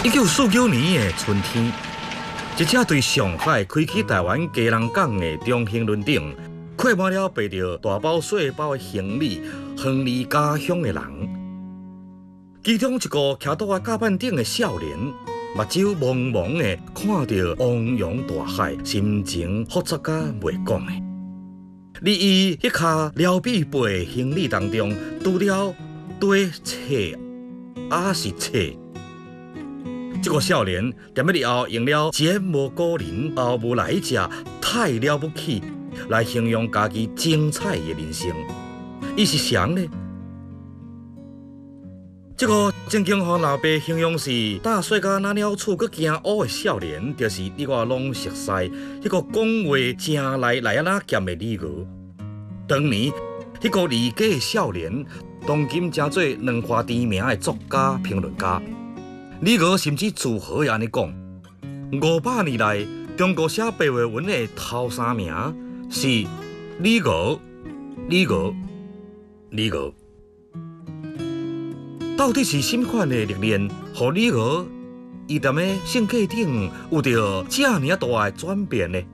1949年的春天，一只对上海开启台湾家人港的中型轮艇，载满了背着大包小包的行李，远离家乡的人。其中一个徛倒在甲板顶的少年，目睭蒙蒙的看着汪洋大海，心情复杂甲袂讲的。伫伊迄卡撩臂背行李当中，除了堆册也是册。这个少年踮咧日后用了前无古人后无来者，太了不起来形容家己精彩的人生。伊是谁呢？这个曾经互老爸形容是大细甲哪了厝阁惊乌的少年，就是你我拢熟悉迄个讲话正来啊咸的李娥。当年迄个离家的少年，当今正做两花知名的作家评论家。李娥甚至自豪地安尼讲：500年来，中国写白话文的头3名是李娥。到底是什么款的历练，让李娥伊踮咧性格顶有着这尔大的转变呢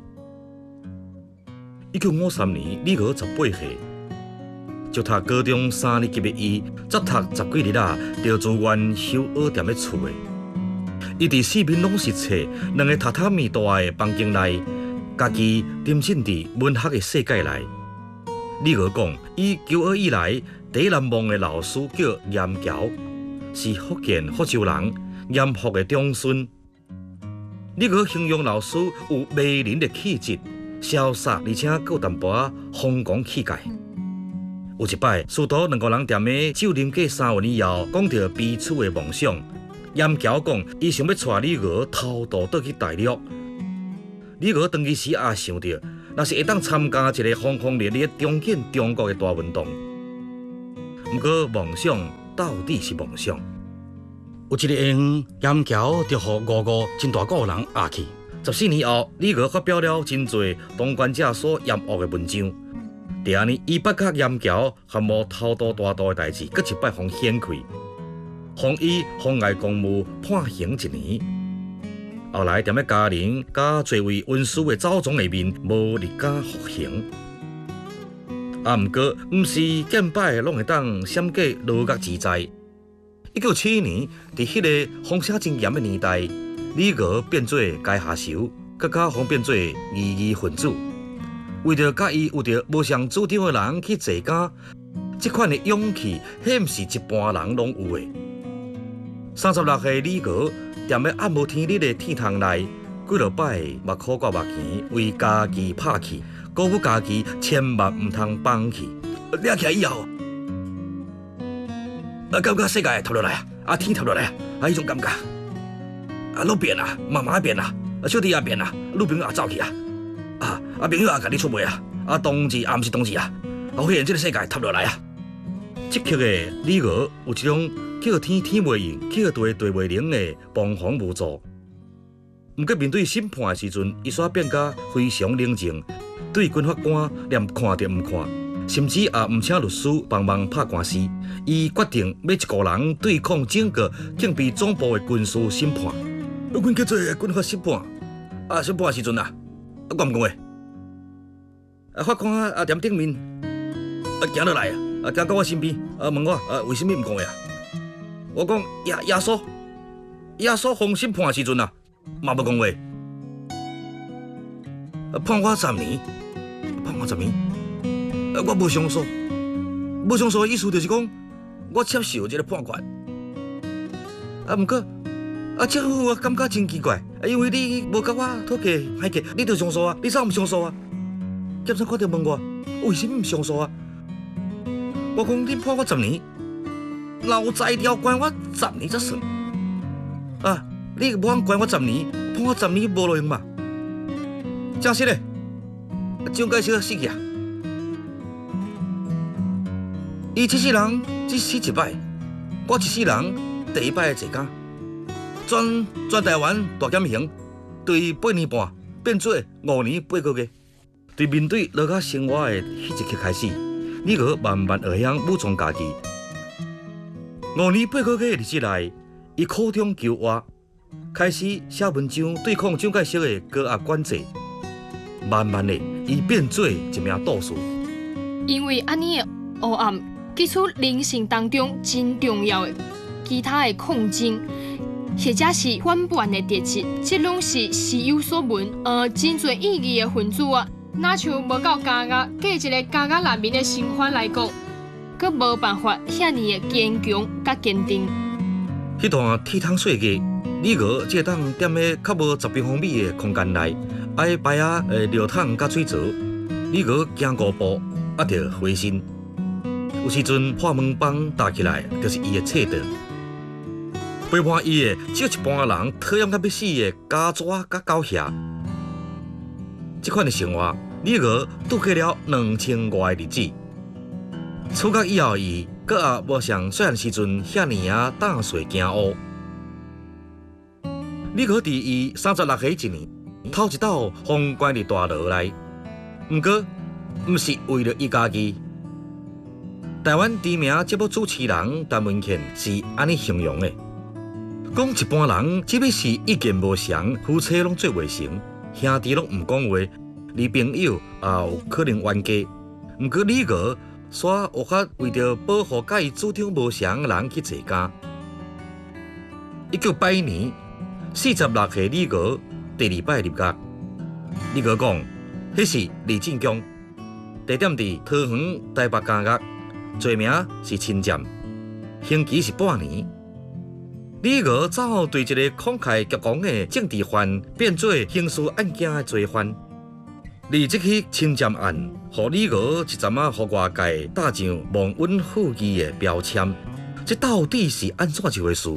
？1953年，李娥18岁。就读高中3年级的伊，才读10几日啊，就自愿休学踮咧厝的。伊伫4面拢是册，2个榻榻米大的房间内，家己沉浸伫文学的世界内。李娥讲，伊求学以来第一难忘的老师叫严桥，是福建福州人，严复的长孙。李娥形容老师有迷人的气质，潇洒而且有淡薄仔风光气概。有一摆，师徒2个人踮咧酒啉过3文以后，讲到彼此的梦想。严桥讲，伊想要带李娥偷渡倒去大陆。李娥当其时也想到，若是会当参加一个轰轰烈烈重建中国的大运动。不过，梦想到底是梦想。有一个下午，严桥就互5个真大个人压去。14年后，李娥发表了真侪当权者所厌恶的文章。就安尼，伊捌甲严桥含无偷渡大渡的代志，搁一摆互掀开，互伊妨碍公务判刑1年。后来踮咧家人甲侪位文书的祖宗下面，无立假服刑。毋过，毋是见摆拢会当闪过落狱自在。1971年，伫迄个风声真严的年代，李娥变做阶下囚，更加互变做异议分子。为着甲伊有着无上主张的人去坐监，这款的勇气，迄毋是一般人拢有的。36岁李娥踮咧暗无天日的天堂内，几落摆目苦挂目钱，为家己拍气，鼓舞家己千万毋通放弃。抓起来以后，感觉世界塌落来啊，天塌落来啊，迄种感觉。路变啊，妈妈变啊，小弟也变啊，女朋友也走去啊。朋友也甲你出卖啊，同志也毋是同志啊，发现这个世界塌落来啊。积极的李娥有一种叫天天袂应，叫地地袂灵的彷徨无助。毋过面对审判的时阵，伊煞变甲非常冷静，对军法官连看都毋看，甚至也毋请律师帮忙拍官司。伊决定要一个人对抗整个警备总部的军事审判。阮叫做军法审判，审判的时阵啊，我唔讲话。法官踮顶面，行落来行到我身边，问我为什么唔讲话啊？我讲耶稣封审判的时阵啊，嘛无讲话，判我10年，我无上诉，的意思就是讲我接受这个判决。毋过政府我感觉真奇怪，因为你无甲我讨价还价，你着上诉啊，你怎毋上诉啊？检察官就问我为什么唔上诉啊？我讲你判我10年，劳灾条关我10年才算。你无通关我10年，判我10年无路用嘛？正式嘞，蒋介石死去啊！伊这世人只死一摆，我一世人第一摆坐监，全台湾大减刑，对8年半变做5年8个月。对面对落甲生活的迄一刻开始，李娥慢慢学晓武装家己。5年8个月的日子内，伊苦中求活， 开始写文章对抗蒋介石的高压管制，慢慢的，伊变做一名道士。 因为安尼的黑暗，记出人生当中真重要的其他的抗争，或者是反叛的特质，这拢是时有所闻，真侪意义的分子啊，哪像无够加压，计一个加压难民的身份来讲，佮无办法遐尼的坚强佮坚定。 迄段铁桶世界，李娥只当踮咧较无10平方米的空间内，爱摆啊尿桶甲水槽，李娥行5步，还着回身。有时阵破门帮搭起来，就是伊的册道。陪伴伊的只有一般人讨厌到要死的家蛇甲狗遐。这款的生活，李娥度过了2000多的日子。出国以后，伊搁也无像细汉时阵遐尼啊胆碎惊乌。李娥伫伊36岁一年，头一斗封关入大牢内，毋过毋是为了伊家己。台湾知名节目主持人陈文茜是安尼形容的：讲一般人只要是意见无相，夫妻拢做袂成，兄弟拢毋讲话，而朋友也有可能冤家。毋过李娥煞有法为着保护甲伊主张无相的人去坐监。1981年，46岁李娥第2摆入监。李娥讲，迄是李进江，地点伫桃园台北监狱，罪名是侵占，刑期是半年。李娥早后对一个慷慨激昂的政治犯变做刑事案件的罪犯。而这起侵占案，互李娥一阵仔，互外界打上忘恩负义的标签。这到底是安怎一回事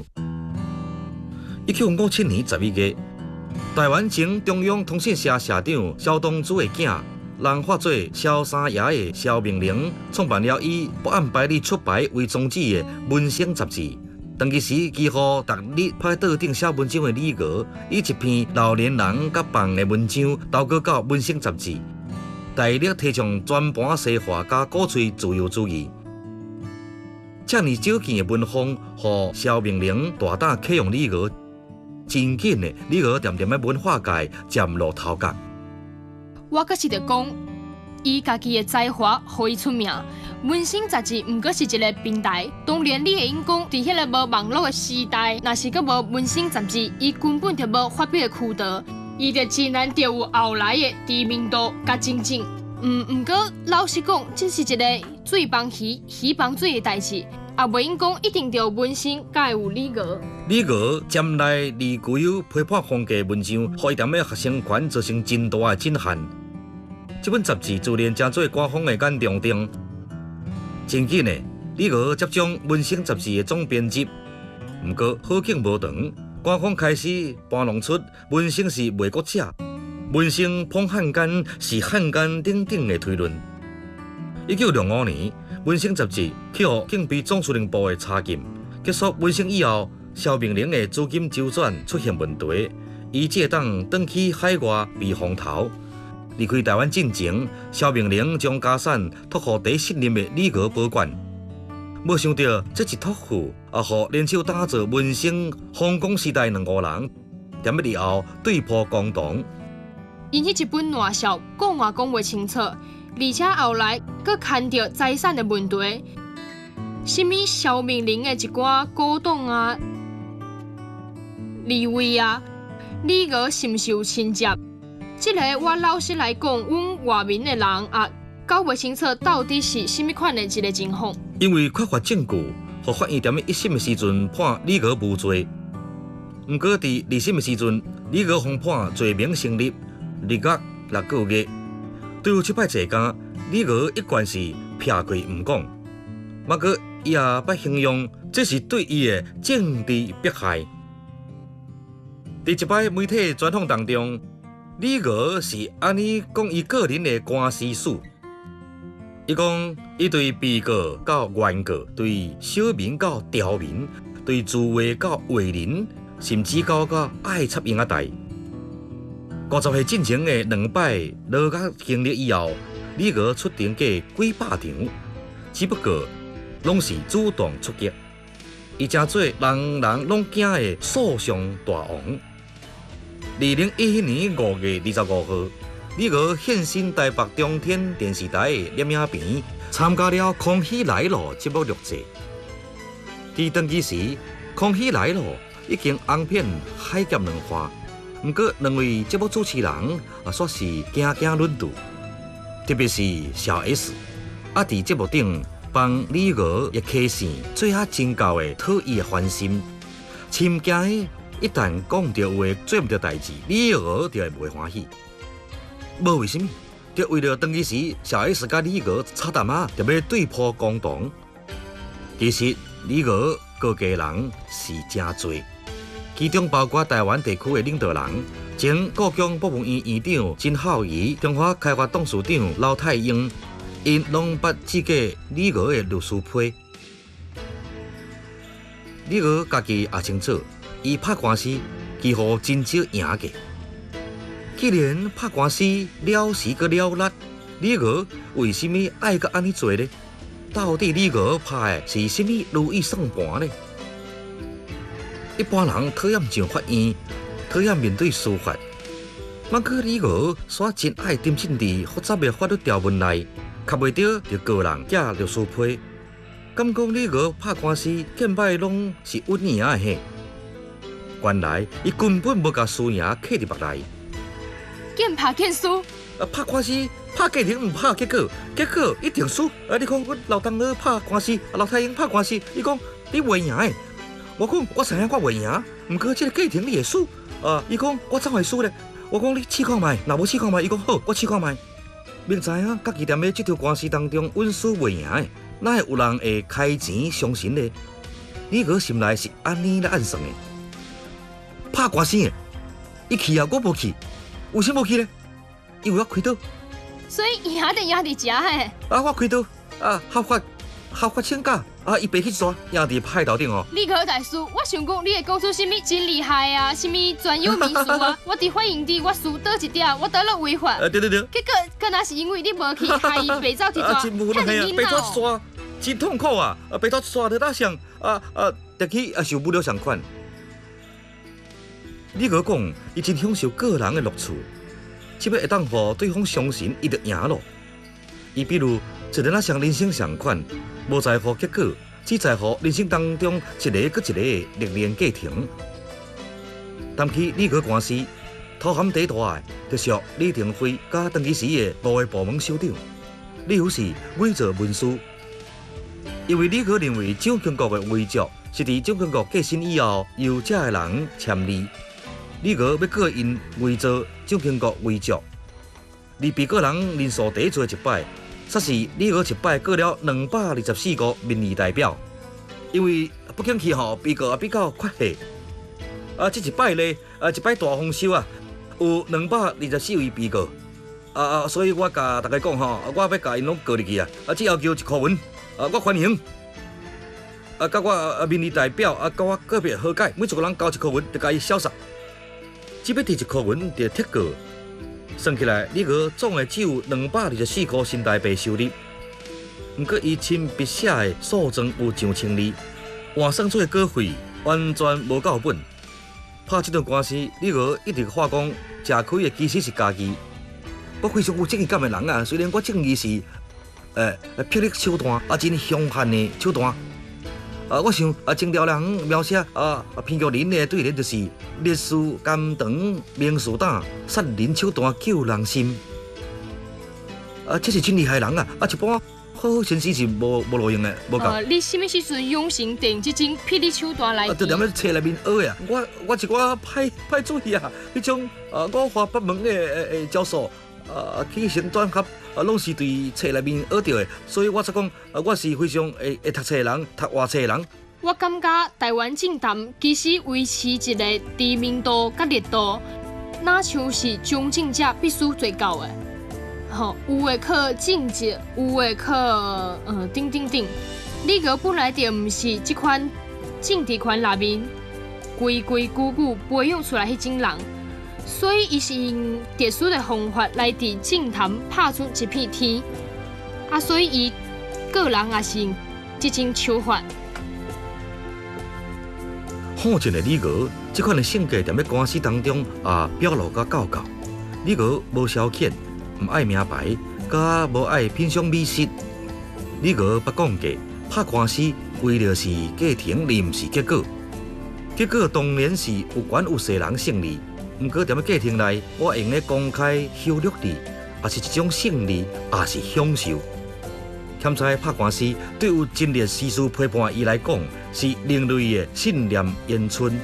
？1957年11月，台湾前中央通讯社社长萧东主的囝，人化做萧三爷的萧明玲，创办了以不按牌理出牌为宗旨的《文星》杂志。当其时，几乎逐日拍桌顶写文章的李娥，以一篇老年人甲放的文章投稿到《文星》杂志，大力提倡全盘西化加鼓吹自由主义。这么少见的文风，互萧明玲大胆启用李娥。真紧的，李娥渐渐在文化界崭露头角。 我阁是着讲，伊家己的才华，互伊出名。文星杂志毋过是一个平台，当然你会用讲，伫迄个无网络的时代，若是阁无文星杂志，伊根本就无发表的渠道，伊就自然就有后来的知名度甲精进。毋过老实讲，这是一个水帮鱼，鱼帮水的代志，也袂用讲一定就文星才有李娥。 李娥占来而具有批判风格的文章，互伊踮咧学生权造成真大的震撼。这本杂志自然成做官方的眼中钉。真紧的，李娥接掌《文星》杂志的总编辑，不过好景无长，官方开始搬弄出《文星》是卖国者，《文星》捧汉奸是汉奸等等的推论。1965年，《文星》杂志去予警备总司令部的查禁，结束《文星》以后，萧明玲的资金周转出现问题，伊只当转去海外避风头。离开台湾进前，萧明玲将家产托付第一信任的李娥保管。没想到这一托付，也互联手打造文星、皇宫时代两个人，踮咧以后对簿公堂。 因迄一本烂小讲话讲袂清楚，而且后来佫牵着财产的问题，什么萧明玲的一寡古董啊、利位啊，李娥是毋是有亲接？这个我老实来讲，阮外面的人也搞袂清楚到底是甚物款的一个情况。 因为缺乏证据，互法院踮咧一审的时阵判李娥无罪。毋过伫二审的时阵，李娥方判罪名成立，入狱6个月。对于这摆坐监，李娥一贯是撇开毋讲，不过伊也捌形容这是对伊的政治迫害。伫一摆媒体专访当中，李娥是安尼讲伊个人的官司史。伊讲，伊对被告到原告，对小民到刁民，对自卫到伟人，甚至到爱插秧仔台。50岁进前的2摆牢狱经历以后，李娥出庭过几百场，只不过拢是主动出击。 伊真做人人拢惊的数上大王。2011年5月25号，李娥现身台北中天电视台的摄影棚，参加了《康熙来了》节目录制。伫登基时，《康熙来了》已经红遍海峡两岸，不过两位节目主持人煞是惊惊论度，特别是小 S， 伫节目顶帮李娥一开线做下真够的讨伊的欢心，深惊一旦讲到有诶做毋到代志，李娥就会袂欢喜。无为什么？就为了登基时小 S 甲李娥差淡仔，就要对簿公堂。其实李娥告家人是真多，其中包括台湾地区的领导人，前故宫博物院院长曾孝仪、中华开发董事长老太英，因拢捌指过李娥的律师批。李娥家己也清楚。伊拍官司几乎真少赢过，既然拍官司了时个了力，李娥为什么爱个安尼做呢？到底李娥拍的是什么如意算盘呢？一般人讨厌上法院，讨厌面对司法，毋过李娥煞真爱沉浸伫复杂的法律条文内，较袂着就个人寄律师批。敢讲李娥拍官司见摆拢是稳赢的嘿？原来，伊根本无甲输赢刻伫目内。 见拍见输。 拍官司拍家庭，唔拍结果，结果一定输。你看阮老东儿拍官司，老太英拍官司，伊讲你袂赢诶。我讲我知影我袂赢，毋过即个家庭你会输。伊讲我怎会输咧？我讲你试看觅，若无试看觅，伊讲好，我试看觅。明知影家己踮咧即条官司当中稳输袂赢诶，哪会有人会开钱相信咧？你个心内是安尼咧暗算诶。拍官司的，伊去啊，我无去，为什么无去呢？因为我开刀， 所以赢得赢伫遮嘿。 我开刀合法请假伊爸去抓，赢伫派头顶哦。 李可大师，我想讲，你会讲出什么真厉害啊？什么专有名词啊？我伫法院底，我输倒一点，我倒了违法。 对。结果，敢若是因为你无去，害伊爸走去抓， 真无能啊！爸走去抓，真痛苦啊！爸走去抓，在哪想得去受不了伤款。你个讲，伊真享受个人的乐趣，只要会当互对方相信，伊就赢咯。伊比如一个像人生上款，无在乎结果，只在乎人生当中一个搁一个历练过程。谈起李个官司，头含第一大的，就属李登辉甲登基时的5个部门首长，理由是伪造文书，因为李个认为蒋经国的遗嘱是伫蒋经国过身以后由这个人签字。李娥要告因伪造蒋经国遗嘱，而被告人人数第做一摆，煞是李娥一摆告了224个民意代表，因为不景气吼，被告比较缺席。这一摆咧，一摆大丰收有224位被告，所以我甲大家讲吼，我要甲因拢告入去只要求1箍文，我欢迎。甲我民意代表甲我个别和解，每一个人交1箍文，就甲伊潇洒。只要摕1箍文就贴过，算起来，李娥总的只有224箍新台币收入。不过，伊亲笔写的诉状有上千字，换算出的稿费完全无够本。拍这段官司，李娥一直话讲，吃亏的其实是家己。我非常有正义感的人虽然我正义是霹雳手段真凶悍的手段。我想清朝人描写偏剧人的对联就是烈士甘肠明士胆，杀人手段救人心。这是真厉害的人一般好先生是无路用的，无够。 你什么时阵用心定这种霹雳手段来？ 就踮咧册内面学的我一寡歹主意迄种五花八门的招数起承转合拢是对册内面学到的，所以我才讲我是非常会读册的人，读话册的人。 我感觉台湾政坛其实维持一个知名度甲热度，哪像是中正者必须做到的。有的靠政绩，有的靠等。李娥本来就毋是这款政治圈内面规矩培养出来迄种人，所以伊是用特殊的方法来伫政坛拍出一片天。所以伊个人也是用这种手法。 好战的李娥，这款的性格踮咧官司当中表露甲够。李娥无消遣，唔爱名牌，甲无爱品尝美食。李娥捌讲过，拍官司为了是家庭，而唔是结果。结果当然是有权有势人胜利。毋过踮咧家庭内，我会用咧公开羞辱你，也是一种胜利，也是享受。欠在拍官司，对有真烈事事批判伊来讲，是另类的信念延伸。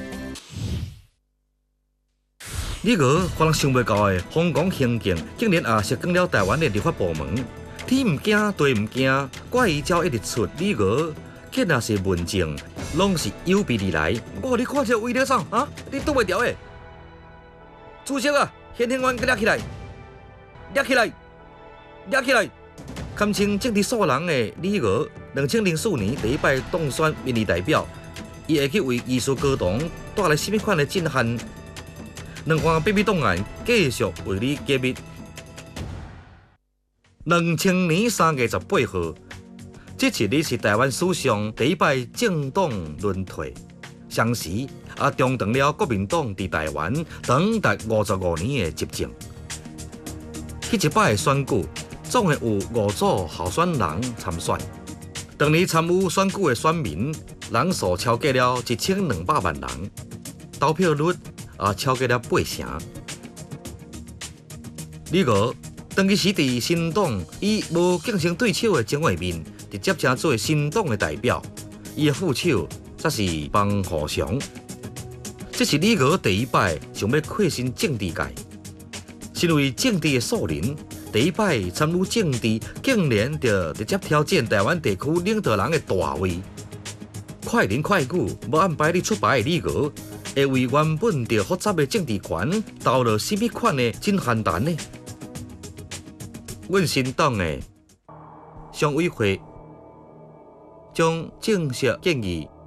李娥可能想袂到的，香港行径竟然涉及了台湾的立法部门。天唔惊，地唔惊，怪伊照一直出。李娥竟然是文静，拢是有备而来。我你看这威力上你挡袂牢的。主席现行员给抓起来，抓起来，抓起来！堪称政治素人的李娥，2004年第一摆当选民意代表，伊会去为艺术高堂带来甚么款的震撼？两项秘密档案继续为你揭秘。2000年3月18号，这一日是台湾史上第一摆政党轮替，相时中断了国民党伫台湾长达55年的执政。迄一摆的选举，总共有5组候选人参选。当年参与选举的选民人数超过了1200万人，投票率超过了8成。李娥当其时伫新党以无竞争对手的情况面，直接成做新党的代表。伊的副手则是方和祥。这是李娥第一摆想要跨进政治界，身为政治的素人，第一摆参与政治，竟然就直接挑战台湾地区领导人的大位。快人快语，无按牌理出牌的李娥，会为原本就复杂的政治权投入甚么款的震撼弹呢？阮新党的常委会将正式建议